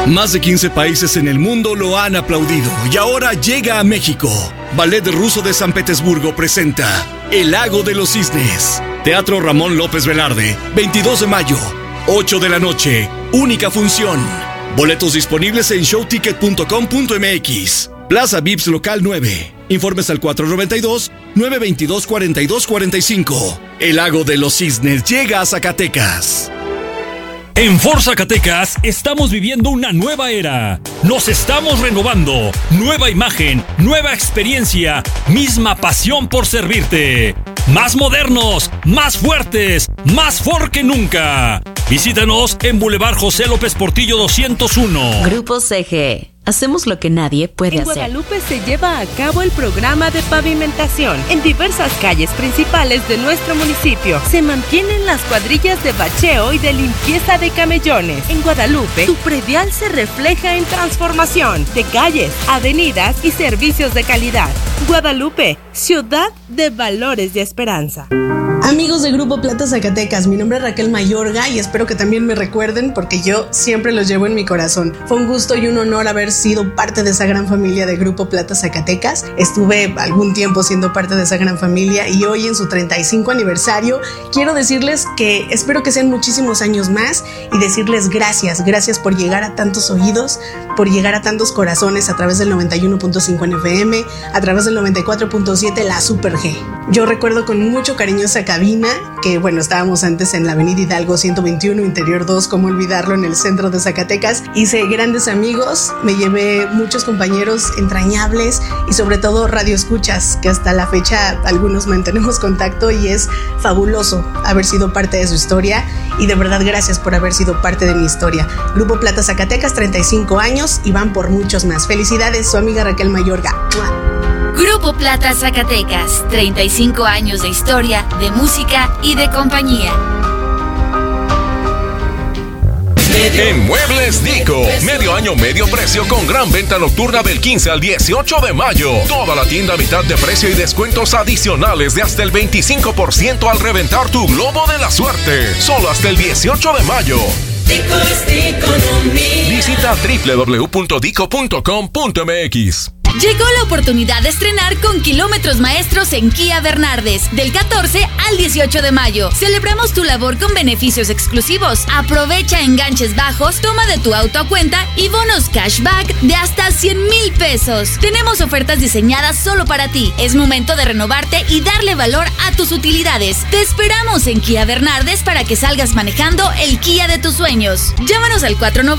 Más de 15 países en el mundo lo han aplaudido y ahora llega a México. Ballet Ruso de San Petersburgo presenta El Lago de los Cisnes. Teatro Ramón López Velarde, 22 de mayo, 8 de la noche, única función. Boletos disponibles en showticket.com.mx. Plaza Vips Local 9. Informes al 492-922-4245. El Lago de los Cisnes llega a Zacatecas. En Ford Zacatecas estamos viviendo una nueva era. Nos estamos renovando. Nueva imagen, nueva experiencia, misma pasión por servirte. Más modernos, más fuertes, más Ford que nunca. Visítanos en Boulevard José López Portillo 201. Grupo CG. Hacemos lo que nadie puede hacer. En Guadalupe se lleva a cabo el programa de pavimentación. En diversas calles principales de nuestro municipio se mantienen las cuadrillas de bacheo y de limpieza de camellones. En Guadalupe, tu predial se refleja en transformación de calles, avenidas y servicios de calidad. Guadalupe, ciudad de valores y esperanza. Amigos de Grupo Plata Zacatecas, mi nombre es Raquel Mayorga y espero que también me recuerden porque yo siempre los llevo en mi corazón. Fue un gusto y un honor haber sido parte de esa gran familia de Grupo Plata Zacatecas. Estuve algún tiempo siendo parte de esa gran familia y hoy en su 35 aniversario quiero decirles que espero que sean muchísimos años más y decirles gracias por llegar a tantos oídos, por llegar a tantos corazones a través del 91.5 en FM, a través del 94.7 la Super G. Yo recuerdo con mucho cariño esa cabina, que bueno, estábamos antes en la Avenida Hidalgo 121, Interior 2, cómo olvidarlo, en el centro de Zacatecas. Hice grandes amigos, me llevé muchos compañeros entrañables y sobre todo radioescuchas, que hasta la fecha algunos mantenemos contacto y es fabuloso haber sido parte de su historia y de verdad gracias por haber sido parte de mi historia. Grupo Plata Zacatecas, 35 años y van por muchos más. Felicidades, su amiga Raquel Mayorga. Grupo Plata Zacatecas, 35 años de historia, de música y de compañía. En Muebles Dico, medio año, medio precio con gran venta nocturna del 15 al 18 de mayo. Toda la tienda a mitad de precio y descuentos adicionales de hasta el 25% al reventar tu globo de la suerte. Solo hasta el 18 de mayo. Dico es Diconomía. Visita www.dico.com.mx. Llegó la oportunidad de estrenar con kilómetros maestros en Kia Bernardes, del 14 al 18 de mayo. Celebramos tu labor con beneficios exclusivos. Aprovecha enganches bajos, toma de tu auto a cuenta y bonos cashback de hasta 100,000 pesos. Tenemos ofertas diseñadas solo para ti. Es momento de renovarte y darle valor a tus utilidades. Te esperamos en Kia Bernardes para que salgas manejando el Kia de tus sueños. Llámanos al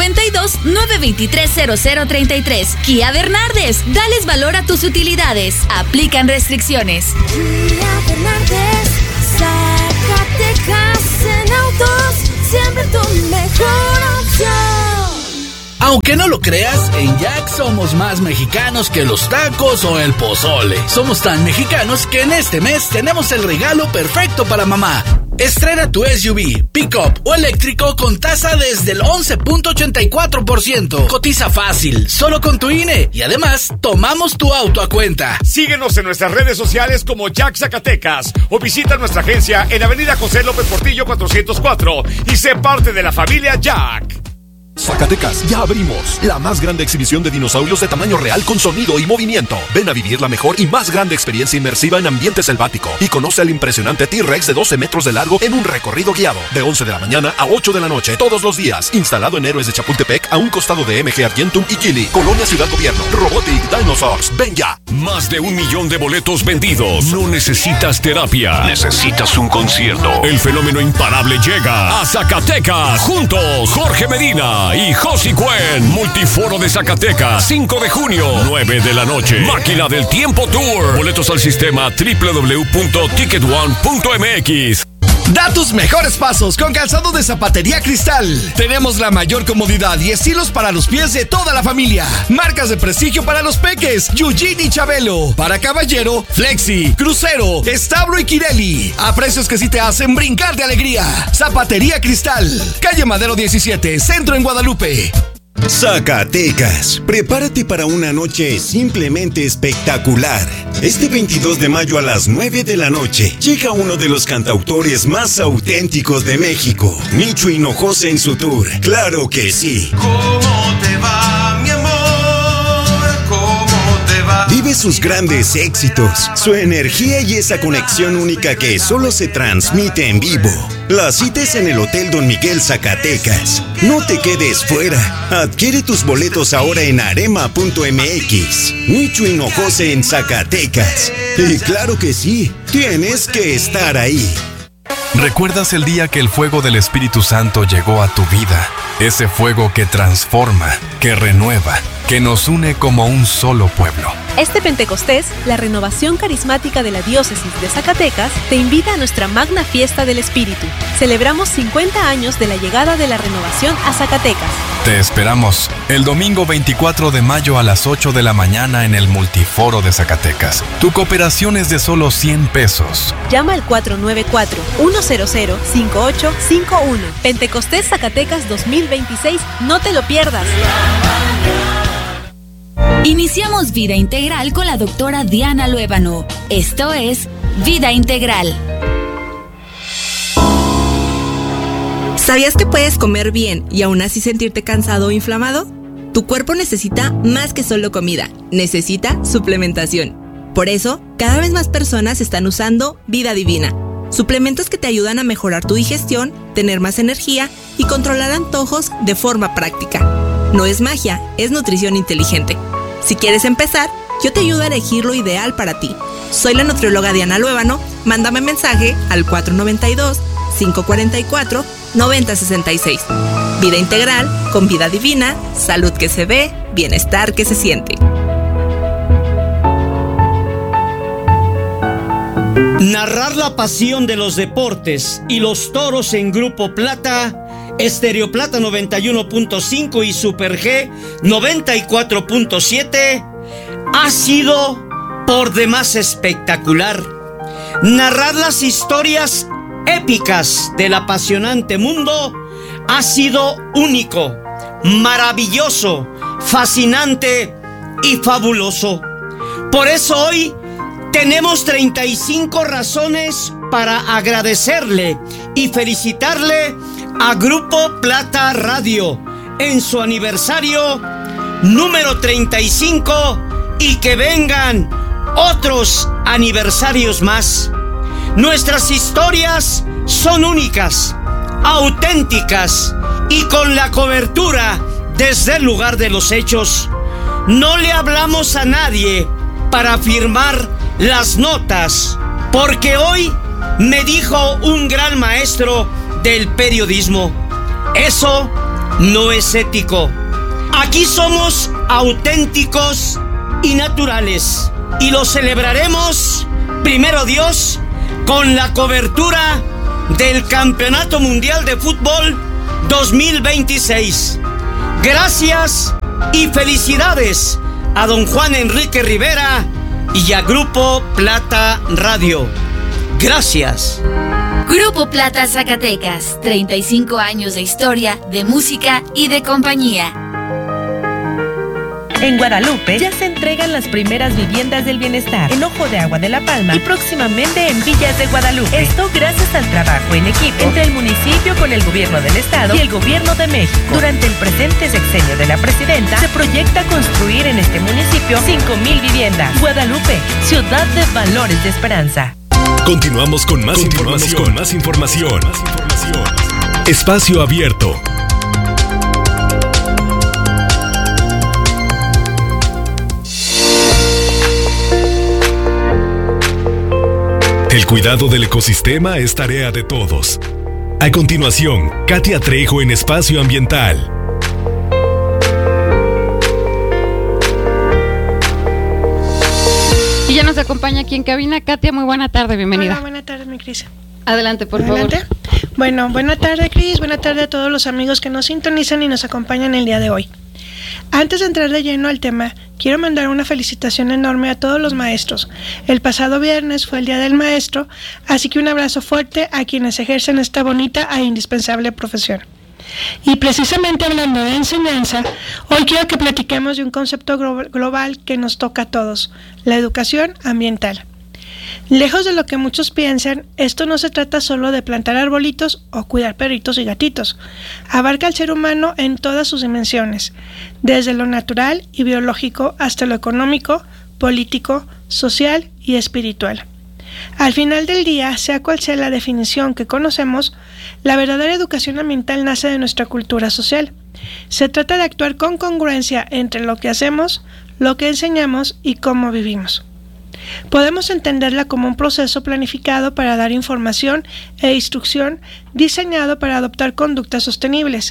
492-923-0033. Kia Bernardes, dales valor a tus utilidades. Aplican restricciones. Kia Bernardes, Zacatecas, en autos, siempre tu mejor opción. Aunque no lo creas, en Jack somos más mexicanos que los tacos o el pozole. Somos tan mexicanos que en este mes tenemos el regalo perfecto para mamá. Estrena tu SUV, pick-up o eléctrico con tasa desde el 11.84%. Cotiza fácil, solo con tu INE. Y además, tomamos tu auto a cuenta. Síguenos en nuestras redes sociales como Jack Zacatecas o visita nuestra agencia en Avenida José López Portillo 404 y sé parte de la familia Jack. Zacatecas, ya abrimos la más grande exhibición de dinosaurios de tamaño real con sonido y movimiento. Ven a vivir la mejor y más grande experiencia inmersiva en ambiente selvático y conoce al impresionante T-Rex de 12 metros de largo en un recorrido guiado de 11 de la mañana a 8 de la noche todos los días. Instalado en Héroes de Chapultepec a un costado de MG Argentum y Kili, Colonia Ciudad Gobierno. Robotic Dinosaurs, ven ya. Más de 1 millón de boletos vendidos. No necesitas terapia, necesitas un concierto. El fenómeno imparable llega a Zacatecas. Juntos, Jorge Medina y Josi Cuen. Multiforo de Zacatecas, 5 de junio, 9 de la noche. Máquina del Tiempo Tour. Boletos al sistema www.ticketone.mx. Da tus mejores pasos con calzado de Zapatería Cristal. Tenemos la mayor comodidad y estilos para los pies de toda la familia. Marcas de prestigio para los peques, Eugene y Chabelo. Para caballero, Flexi, Crucero, Estabro y Kirelli. A precios que sí te hacen brincar de alegría. Zapatería Cristal, calle Madero 17, Centro en Guadalupe. Zacatecas, prepárate para una noche simplemente espectacular. Este 22 de mayo a las 9 de la noche llega uno de los cantautores más auténticos de México, Micho Hinojosa en su tour. ¡Claro que sí! ¿Cómo te va, mi amor? ¿Cómo te va? Vive sus grandes éxitos, su energía y esa conexión única que solo se transmite en vivo. La cita es en el Hotel Don Miguel Zacatecas. No te quedes fuera. Adquiere tus boletos ahora en arema.mx. Micho Hinojosa en Zacatecas. Y claro que sí, tienes que estar ahí. ¿Recuerdas el día que el fuego del Espíritu Santo llegó a tu vida? Ese fuego que transforma, que renueva, que nos une como un solo pueblo. Este Pentecostés, la Renovación Carismática de la Diócesis de Zacatecas te invita a nuestra magna fiesta del Espíritu. Celebramos 50 años de la llegada de la renovación a Zacatecas. Te esperamos el domingo 24 de mayo a las 8 de la mañana en el Multiforo de Zacatecas. Tu cooperación es de solo 100 pesos. Llama al 494-100-5851. Pentecostés Zacatecas 2026. No te lo pierdas. Iniciamos Vida Integral con la doctora Diana Luébano. Esto es Vida Integral. ¿Sabías que puedes comer bien y aún así sentirte cansado o inflamado? Tu cuerpo necesita más que solo comida, necesita suplementación. Por eso, cada vez más personas están usando Vida Divina. Suplementos que te ayudan a mejorar tu digestión, tener más energía y controlar antojos de forma práctica. No es magia, es nutrición inteligente. Si quieres empezar, yo te ayudo a elegir lo ideal para ti. Soy la nutrióloga Diana Luébano. Mándame mensaje al 492-544-9066. Vida Integral con Vida Divina, salud que se ve, bienestar que se siente. Narrar la pasión de los deportes y los toros en Grupo Plata, Estéreo Plata 91.5 y Super G 94.7 ha sido por demás espectacular. Narrar las historias épicas del apasionante mundo ha sido único, maravilloso, fascinante y fabuloso. Por eso hoy tenemos 35 razones para agradecerle y felicitarle a Grupo Plata Radio en su aniversario número 35 y que vengan otros aniversarios más. Nuestras historias son únicas, auténticas y con la cobertura desde el lugar de los hechos. No le hablamos a nadie para firmar las notas, porque hoy me dijo un gran maestro del periodismo: eso no es ético. Aquí somos auténticos y naturales y lo celebraremos, primero Dios, con la cobertura del Campeonato Mundial de Fútbol 2026. Gracias y felicidades a don Juan Enrique Rivera y a Grupo Plata Radio. Gracias. Grupo Plata Zacatecas, 35 años de historia, de música y de compañía. En Guadalupe ya se entregan las primeras viviendas del bienestar en Ojo de Agua de La Palma y próximamente en Villas de Guadalupe. Esto gracias al trabajo en equipo entre el municipio con el gobierno del estado y el gobierno de México. Durante el presente sexenio de la presidenta se proyecta construir en este municipio 5,000 viviendas. Guadalupe, ciudad de valores de esperanza. Continuamos con más información. Espacio abierto. El cuidado del ecosistema es tarea de todos. A continuación, Katia Trejo en Espacio Ambiental. Y ya nos acompaña aquí en cabina Katia. Muy buena tarde, bienvenida. Hola, buena tarde, mi Cris. Adelante, por favor. Bueno, buena tarde, Cris. Buena tarde a todos los amigos que nos sintonizan y nos acompañan el día de hoy. Antes de entrar de lleno al tema, quiero mandar una felicitación enorme a todos los maestros. El pasado viernes fue el Día del Maestro, así que un abrazo fuerte a quienes ejercen esta bonita e indispensable profesión. Y precisamente hablando de enseñanza, hoy quiero que platiquemos de un concepto global que nos toca a todos, la educación ambiental. Lejos de lo que muchos piensan, esto no se trata solo de plantar arbolitos o cuidar perritos y gatitos. Abarca al ser humano en todas sus dimensiones, desde lo natural y biológico hasta lo económico, político, social y espiritual. Al final del día, sea cual sea la definición que conocemos, la verdadera educación ambiental nace de nuestra cultura social. Se trata de actuar con congruencia entre lo que hacemos, lo que enseñamos y cómo vivimos. Podemos entenderla como un proceso planificado para dar información e instrucción diseñado para adoptar conductas sostenibles.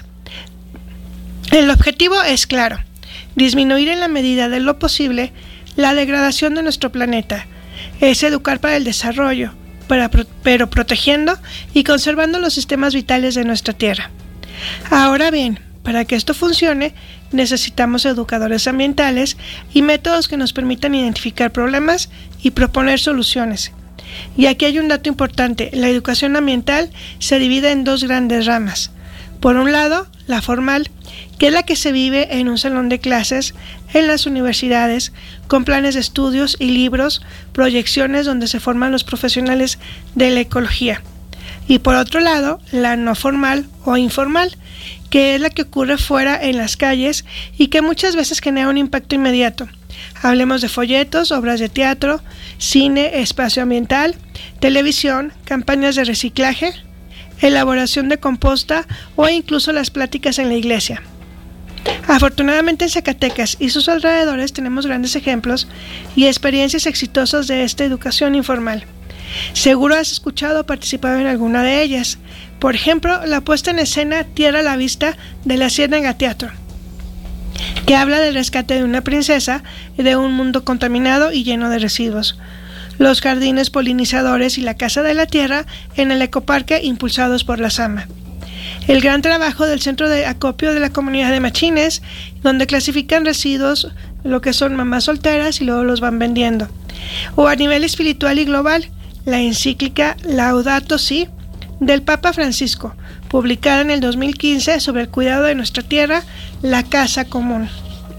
El objetivo es claro: disminuir en la medida de lo posible la degradación de nuestro planeta. Es educar para el desarrollo, pero protegiendo y conservando los sistemas vitales de nuestra Tierra. Ahora bien, para que esto funcione, necesitamos educadores ambientales y métodos que nos permitan identificar problemas y proponer soluciones. Y aquí hay un dato importante: la educación ambiental se divide en dos grandes ramas. Por un lado, la formal, que es la que se vive en un salón de clases, en las universidades, con planes de estudios y libros, proyecciones donde se forman los profesionales de la ecología. Y por otro lado, la no formal o informal, que es la que ocurre fuera en las calles y que muchas veces genera un impacto inmediato. Hablemos de folletos, obras de teatro, cine, espacio ambiental, televisión, campañas de reciclaje, elaboración de composta o incluso las pláticas en la iglesia. Afortunadamente en Zacatecas y sus alrededores tenemos grandes ejemplos y experiencias exitosas de esta educación informal. Seguro has escuchado o participado en alguna de ellas. Por ejemplo, la puesta en escena Tierra a la Vista de la Ciénaga Teatro, que habla del rescate de una princesa de un mundo contaminado y lleno de residuos. Los jardines polinizadores y la Casa de la Tierra en el ecoparque impulsados por la SAMA. El gran trabajo del centro de acopio de la comunidad de Machines, donde clasifican residuos, lo que son mamás solteras y luego los van vendiendo. O a nivel espiritual y global, la encíclica Laudato Si del Papa Francisco, publicada en el 2015 sobre el cuidado de nuestra tierra, la casa común.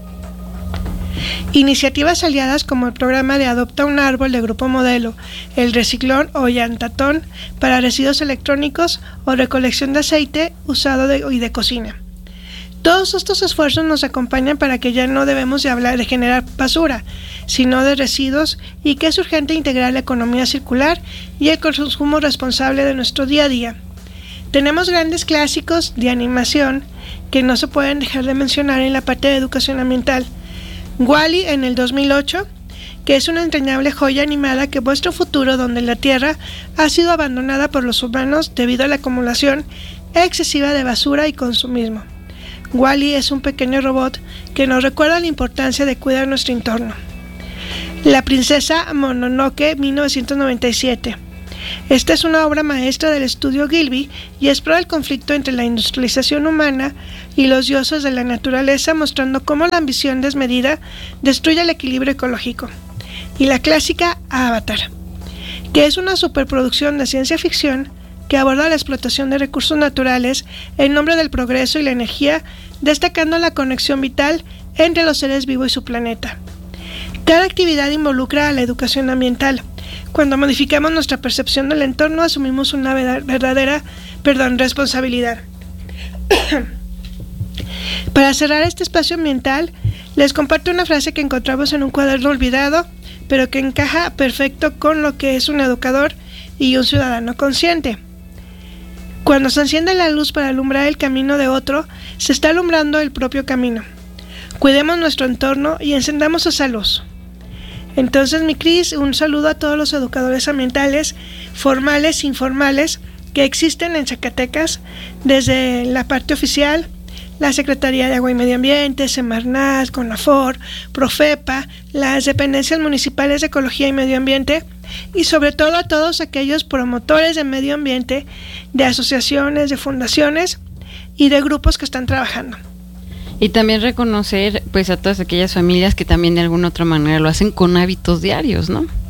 Iniciativas aliadas como el programa de Adopta un Árbol de Grupo Modelo, el Reciclón o Llantatón para residuos electrónicos o recolección de aceite usado y de cocina. Todos estos esfuerzos nos acompañan para que ya no debemos de hablar de generar basura, sino de residuos, y que es urgente integrar la economía circular y el consumo responsable de nuestro día a día. Tenemos grandes clásicos de animación que no se pueden dejar de mencionar en la parte de educación ambiental. WALL-E en el 2008, que es una entrañable joya animada que muestra un futuro donde la Tierra ha sido abandonada por los humanos debido a la acumulación excesiva de basura y consumismo. WALL-E es un pequeño robot que nos recuerda la importancia de cuidar nuestro entorno. La princesa Mononoke, 1997. Esta es una obra maestra del estudio Gilby y explora el conflicto entre la industrialización humana y los dioses de la naturaleza, mostrando cómo la ambición desmedida destruye el equilibrio ecológico. Y la clásica Avatar, que es una superproducción de ciencia ficción que aborda la explotación de recursos naturales en nombre del progreso y la energía, destacando la conexión vital entre los seres vivos y su planeta. Cada actividad involucra a la educación ambiental. Cuando modificamos nuestra percepción del entorno, asumimos una verdadera responsabilidad. Para cerrar este espacio ambiental, les comparto una frase que encontramos en un cuaderno olvidado, pero que encaja perfecto con lo que es un educador y un ciudadano consciente. Cuando se enciende la luz para alumbrar el camino de otro, se está alumbrando el propio camino. Cuidemos nuestro entorno y encendamos esa luz. Entonces, mi Cris, un saludo a todos los educadores ambientales, formales e informales, que existen en Zacatecas, desde la parte oficial, la Secretaría de Agua y Medio Ambiente, Semarnat, CONAFOR, Profepa, las dependencias municipales de Ecología y Medio Ambiente, y sobre todo a todos aquellos promotores de medio ambiente, de asociaciones, de fundaciones y de grupos que están trabajando. Y también reconocer pues a todas aquellas familias que también de alguna otra manera lo hacen con hábitos diarios, ¿no?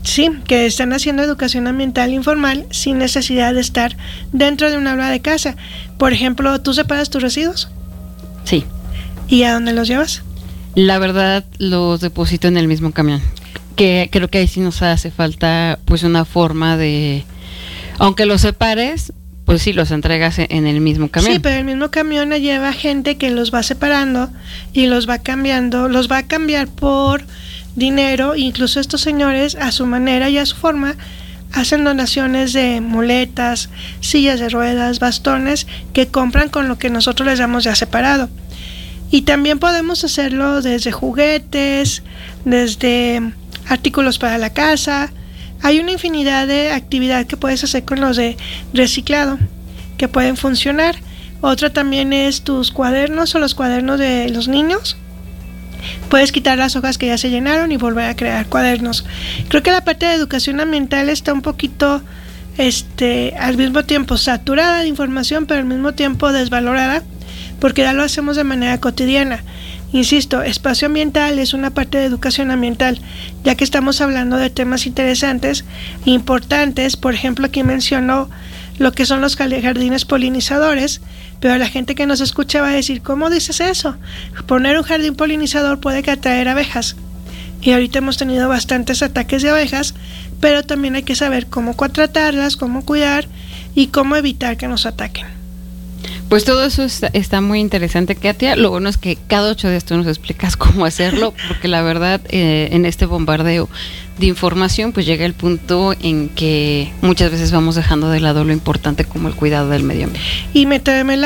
Sí, que están haciendo educación ambiental informal sin necesidad de estar dentro de un aula de casa. Por ejemplo, ¿tú separas tus residuos? Sí. ¿Y a dónde los llevas? La verdad, los deposito en el mismo camión. Que creo que ahí sí nos hace falta pues una forma de... Aunque los separes, pues sí, los entregas en el mismo camión. Sí, pero el mismo camión lleva gente que los va separando y los va cambiando, los va a cambiar por dinero. Incluso estos señores, a su manera y a su forma, hacen donaciones de muletas, sillas de ruedas, bastones, que compran con lo que nosotros les damos ya separado. Y también podemos hacerlo desde juguetes, desde artículos para la casa. Hay una infinidad de actividad que puedes hacer con los de reciclado, que pueden funcionar. Otra también es tus cuadernos o los cuadernos de los niños. Puedes quitar las hojas que ya se llenaron y volver a crear cuadernos. Creo que la parte de educación ambiental está un poquito al mismo tiempo saturada de información, pero al mismo tiempo desvalorada, porque ya lo hacemos de manera cotidiana. Insisto, espacio ambiental es una parte de educación ambiental, ya que estamos hablando de temas interesantes e importantes. Por ejemplo, aquí mencionó lo que son los jardines polinizadores, pero la gente que nos escucha va a decir, ¿cómo dices eso? Poner un jardín polinizador puede atraer abejas, y ahorita hemos tenido bastantes ataques de abejas, pero también hay que saber cómo tratarlas, cómo cuidar y cómo evitar que nos ataquen. Pues todo eso está muy interesante, Katia. Lo bueno es que cada 8 días tú nos explicas cómo hacerlo, porque la verdad en este bombardeo de información pues llega el punto en que muchas veces vamos dejando de lado lo importante como el cuidado del medio ambiente. Y tomé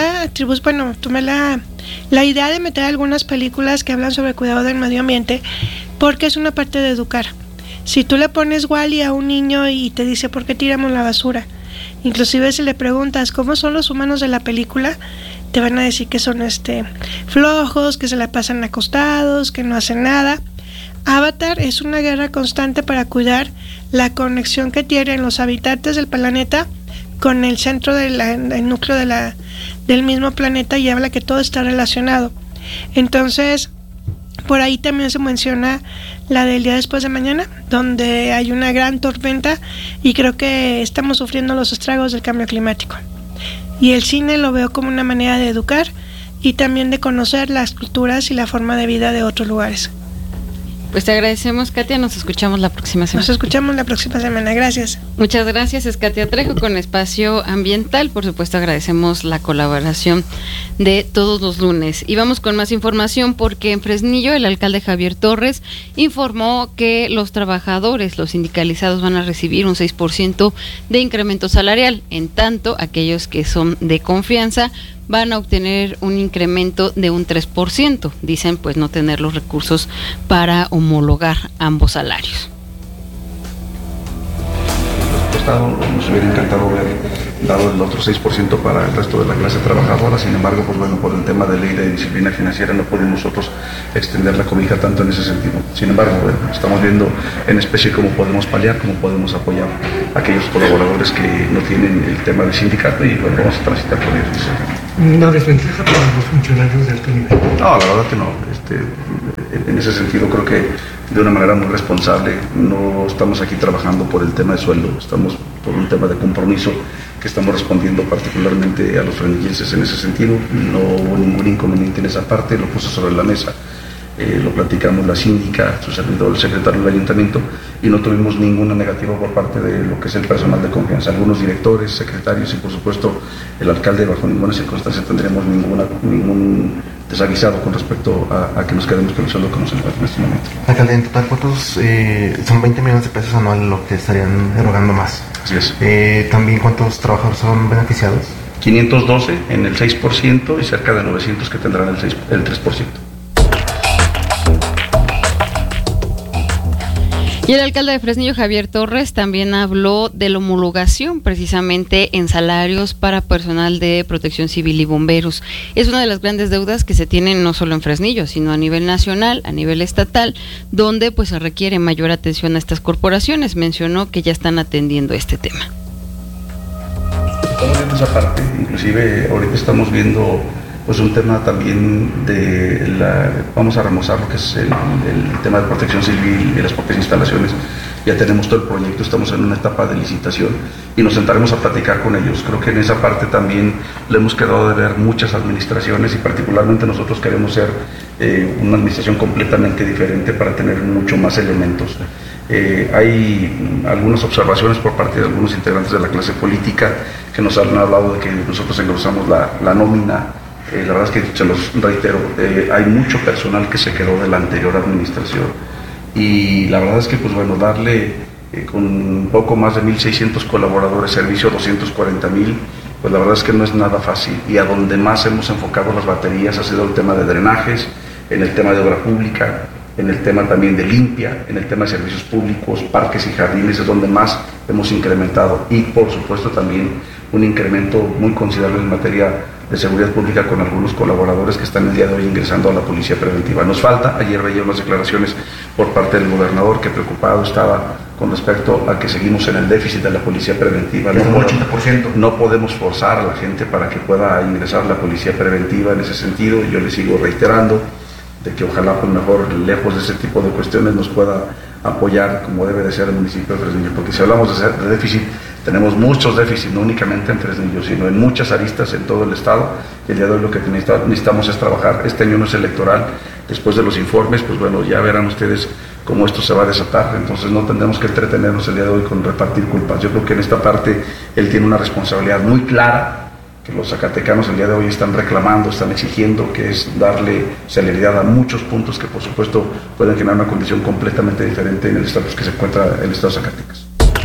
la idea de meter algunas películas que hablan sobre el cuidado del medio ambiente, porque es una parte de educar. Si tú le pones Wall-E a un niño y te dice ¿por qué tiramos la basura? Inclusive si le preguntas cómo son los humanos de la película, te van a decir que son flojos, que se la pasan acostados, que no hacen nada. Avatar es una guerra constante para cuidar la conexión que tienen los habitantes del planeta con el centro del núcleo del mismo planeta, y habla que todo está relacionado. Entonces, por ahí también se menciona la del día después de mañana, donde hay una gran tormenta y creo que estamos sufriendo los estragos del cambio climático. Y el cine lo veo como una manera de educar y también de conocer las culturas y la forma de vida de otros lugares. Pues te agradecemos, Katia, nos escuchamos la próxima semana. Nos escuchamos la próxima semana, gracias. Muchas gracias, es Katia Trejo con Espacio Ambiental. Por supuesto agradecemos la colaboración de todos los lunes. Y vamos con más información porque en Fresnillo el alcalde Javier Torres informó que los trabajadores, los sindicalizados van a recibir un 6% de incremento salarial, en tanto aquellos que son de confianza van a obtener un incremento de un 3%. Dicen pues no tener los recursos para homologar ambos salarios. Nos hubiera encantado haber dado el otro 6% para el resto de la clase trabajadora. Sin embargo, pues bueno, por el tema de ley de disciplina financiera no podemos nosotros extender la cobija tanto en ese sentido. Sin embargo, bueno, estamos viendo en especie cómo podemos paliar, cómo podemos apoyar a aquellos colaboradores que no tienen el tema del sindicato, y bueno, vamos a transitar por ellos. ¿Una desventaja para los funcionarios de alto nivel? No, la verdad que no. En ese sentido creo que de una manera muy responsable, no estamos aquí trabajando por el tema de sueldo, estamos por un tema de compromiso que estamos respondiendo particularmente a los fresnillenses en ese sentido. No hubo ningún inconveniente en esa parte, lo puso sobre la mesa, lo platicamos la síndica, su servidor, el secretario del ayuntamiento, y no tuvimos ninguna negativa por parte de lo que es el personal de confianza, algunos directores, secretarios y por supuesto el alcalde. Bajo ninguna circunstancia tendremos ningún desaguisado con respecto a que nos quedemos con el sueldo que nos encuentra en este momento. Alcalde, en total, ¿cuántos son 20 millones de pesos anuales lo que estarían erogando más? Así es. También, ¿cuántos trabajadores son beneficiados? 512 en el 6% y cerca de 900 que tendrán el 3%. Y el alcalde de Fresnillo, Javier Torres, también habló de la homologación precisamente en salarios para personal de protección civil y bomberos. Es una de las grandes deudas que se tienen no solo en Fresnillo, sino a nivel nacional, a nivel estatal, donde pues se requiere mayor atención a estas corporaciones. Mencionó que ya están atendiendo este tema. Estamos viendo esa parte, inclusive ahorita estamos viendo pues un tema también vamos a remozar lo que es el tema de protección civil y las propias instalaciones ya tenemos todo el proyecto, estamos en una etapa de licitación y nos sentaremos a platicar con ellos. Creo que en esa parte también le hemos quedado de ver muchas administraciones y particularmente nosotros queremos ser una administración completamente diferente para tener mucho más elementos. Hay algunas observaciones por parte de algunos integrantes de la clase política que nos han hablado de que nosotros engrosamos la nómina. La verdad es que se los reitero, hay mucho personal que se quedó de la anterior administración y la verdad es que pues bueno, darle con un poco más de 1.600 colaboradores servicio a 240,000, pues la verdad es que no es nada fácil, y a donde más hemos enfocado las baterías ha sido el tema de drenajes, en el tema de obra pública, en el tema también de limpia, en el tema de servicios públicos, parques y jardines, es donde más hemos incrementado, y por supuesto también un incremento muy considerable en materia de seguridad pública con algunos colaboradores que están el día de hoy ingresando a la policía preventiva. Nos falta, ayer veía unas declaraciones por parte del gobernador que preocupado estaba con respecto a que seguimos en el déficit de la policía preventiva. No podemos forzar a la gente para que pueda ingresar a la policía preventiva en ese sentido, y yo le sigo reiterando de que ojalá pues mejor, lejos de ese tipo de cuestiones, nos pueda apoyar como debe de ser el municipio de Fresnillo, porque si hablamos de déficit, tenemos muchos déficits, no únicamente en Fresnillo, sino en muchas aristas en todo el estado, y el día de hoy lo que necesitamos es trabajar. Este año no es electoral, después de los informes, pues bueno, ya verán ustedes cómo esto se va a desatar, entonces no tendremos que entretenernos el día de hoy con repartir culpas. Yo creo que en esta parte él tiene una responsabilidad muy clara, que los zacatecanos el día de hoy están reclamando, están exigiendo, que es darle celeridad a muchos puntos que por supuesto pueden generar una condición completamente diferente en el estatus que se encuentra el estado de Zacatecas.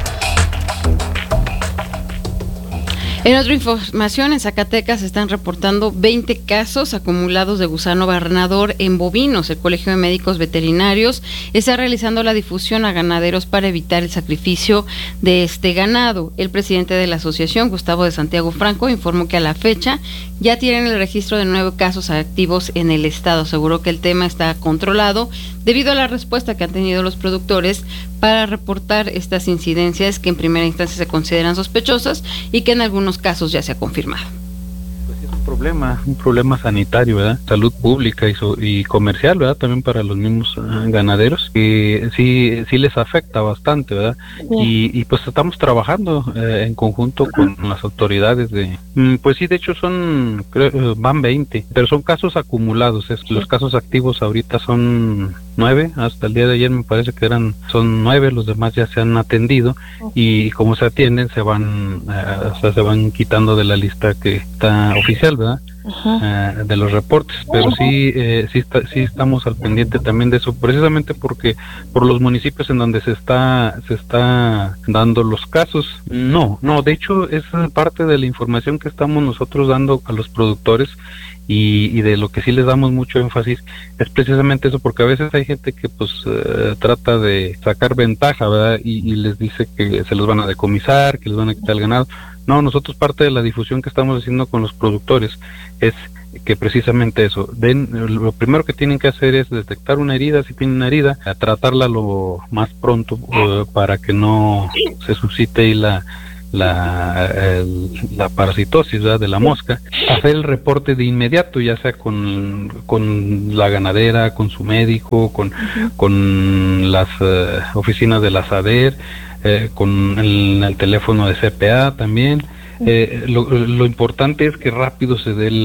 En otra información, en Zacatecas se están reportando 20 casos acumulados de gusano barrenador en bovinos. El Colegio de Médicos Veterinarios está realizando la difusión a ganaderos para evitar el sacrificio de este ganado. El presidente de la asociación, Gustavo de Santiago Franco, informó que a la fecha ya tienen el registro de 9 casos activos en el estado. Aseguró que el tema está controlado debido a la respuesta que han tenido los productores para reportar estas incidencias que en primera instancia se consideran sospechosas y que en algunos casos ya se ha confirmado. Pues es un problema sanitario, ¿verdad? Salud pública y comercial, ¿verdad? También para los mismos ganaderos, que sí les afecta bastante, ¿verdad? Y pues estamos trabajando en conjunto con las autoridades pues sí, de hecho van 20, pero son casos acumulados. Los casos activos ahorita son 9, hasta el día de ayer me parece que son 9, los demás ya se han atendido, y como se atienden se van quitando de la lista que está oficial, ¿verdad? De los reportes, pero sí estamos al pendiente también de eso, precisamente porque por los municipios en donde se está dando los casos, de hecho es parte de la información que estamos nosotros dando a los productores, y de lo que sí les damos mucho énfasis es precisamente eso, porque a veces hay gente que pues trata de sacar ventaja, ¿verdad? Y les dice que se los van a decomisar, que les van a quitar el ganado. No, nosotros parte de la difusión que estamos haciendo con los productores es que precisamente eso, lo primero que tienen que hacer es detectar una herida, si tienen una herida, tratarla lo más pronto para que no se suscite la parasitosis, ¿verdad?, de la mosca. Hacer el reporte de inmediato, ya sea con la ganadera, con su médico, con las oficinas de la SADER, con el teléfono de CPA también. Lo importante es que rápido se dé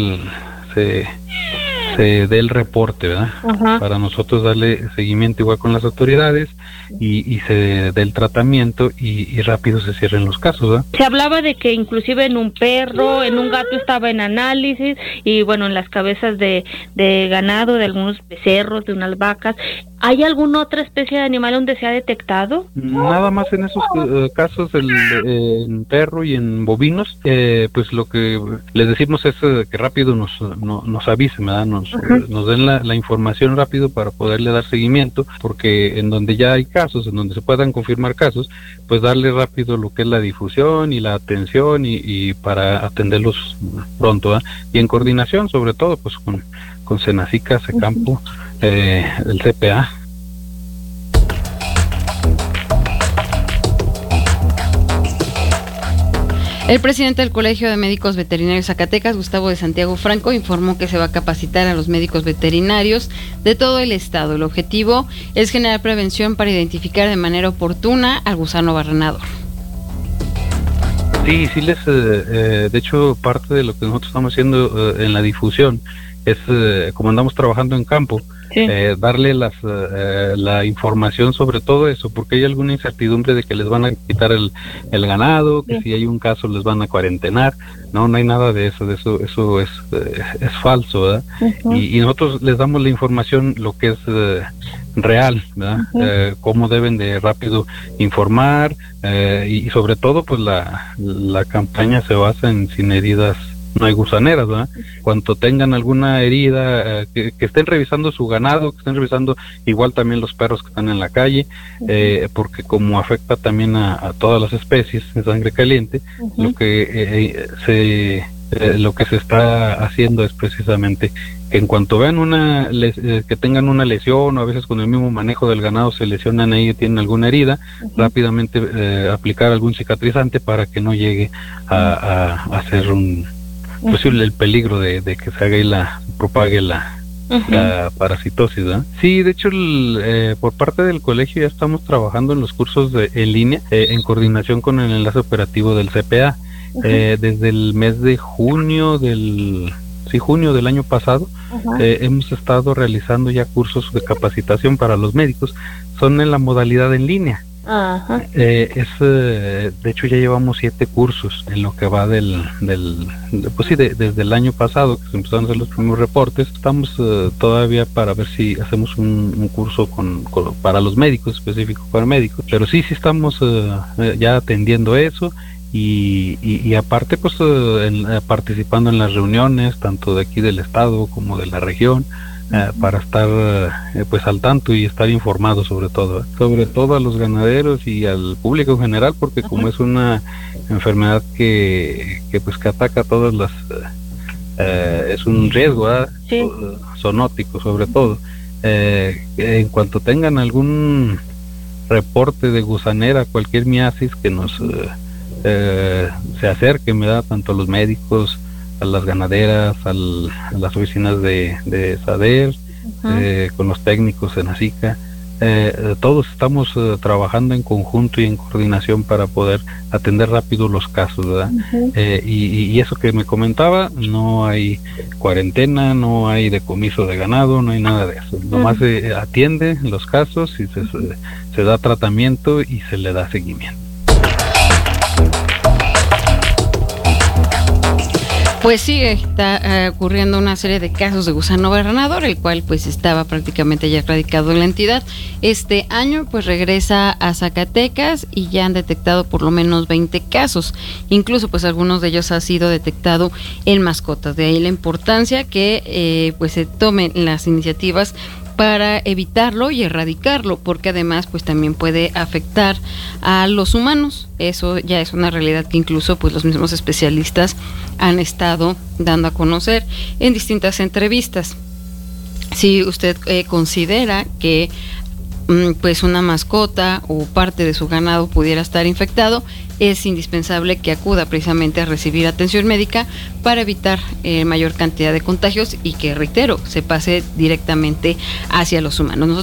el reporte, ¿verdad? Para nosotros darle seguimiento igual con las autoridades y se dé el tratamiento y rápido se cierren los casos, ¿verdad? Se hablaba de que inclusive en un perro, en un gato estaba en análisis, y bueno, en las cabezas de ganado, de algunos becerros, de unas vacas. ¿Hay alguna otra especie de animal donde se ha detectado? Nada más en esos casos, en perro y en bovinos, pues lo que les decimos es que rápido nos avisen, ¿verdad? Nos den la información rápido para poderle dar seguimiento, porque en donde ya hay casos, en donde se puedan confirmar casos, pues darle rápido lo que es la difusión y la atención y para atenderlos pronto, ¿verdad? Y en coordinación, sobre todo, pues con Senacica, Secampo, el CPA. El presidente del Colegio de Médicos Veterinarios Zacatecas, Gustavo de Santiago Franco, informó que se va a capacitar a los médicos veterinarios de todo el estado. El objetivo es generar prevención para identificar de manera oportuna al gusano barrenador. Sí, de hecho, parte de lo que nosotros estamos haciendo en la difusión es, como andamos trabajando en campo, darle la información sobre todo eso, porque hay alguna incertidumbre de que les van a quitar el ganado, que si hay un caso les van a cuarentenar. No hay nada de eso, eso es falso, ¿verdad? Y nosotros les damos la información, lo que es real, ¿verdad? Cómo deben de rápido informar, y sobre todo pues la campaña se basa en sin heridas no hay gusaneras, ¿verdad? Cuando tengan alguna herida, que estén revisando su ganado, que estén revisando igual también los perros que están en la calle, porque como afecta también a todas las especies de sangre caliente, lo que se está haciendo es precisamente que en cuanto vean que tengan una lesión, o a veces con el mismo manejo del ganado se lesionan ahí y tienen alguna herida, rápidamente aplicar algún cicatrizante para que no llegue a hacer posible el peligro de que se haga y propague la parasitosis, ¿verdad? Sí, de hecho, por parte del colegio ya estamos trabajando en los cursos en línea, en coordinación con el enlace operativo del CPA. Desde el mes de junio del año pasado, hemos estado realizando ya cursos de capacitación para los médicos. Son en la modalidad en línea. De hecho ya llevamos 7 cursos en lo que va desde el año pasado que se empezaron a hacer los primeros reportes. Estamos todavía para ver si hacemos un curso para los médicos, específico para médicos, pero sí estamos ya atendiendo eso. Y aparte pues participando en las reuniones tanto de aquí del estado como de la región, para estar pues al tanto y estar informados sobre todo a los ganaderos y al público en general, porque como es una enfermedad que ataca a todas las es un riesgo, zoonótico sobre todo. En cuanto tengan algún reporte de gusanera, cualquier miasis, que nos se acerquen, ¿verdad? Tanto a los médicos, a las ganaderas, a las oficinas de SADER, con los técnicos en ASICA. Todos estamos trabajando en conjunto y en coordinación para poder atender rápido los casos, ¿verdad? Y eso que me comentaba, no hay cuarentena, no hay decomiso de ganado, no hay nada de eso. Nomás se atiende los casos y se da tratamiento y se le da seguimiento. Pues sigue, está ocurriendo una serie de casos de gusano barrenador, el cual pues estaba prácticamente ya erradicado en la entidad. Este año pues regresa a Zacatecas y ya han detectado por lo menos 20 casos. Incluso pues algunos de ellos han sido detectados en mascotas. De ahí la importancia que pues se tomen las iniciativas para evitarlo y erradicarlo, porque además pues también puede afectar a los humanos. Eso ya es una realidad que incluso pues los mismos especialistas han estado dando a conocer en distintas entrevistas. Si usted considera que pues una mascota o parte de su ganado pudiera estar infectado, es indispensable que acuda precisamente a recibir atención médica para evitar mayor cantidad de contagios y que, reitero, se pase directamente hacia los humanos.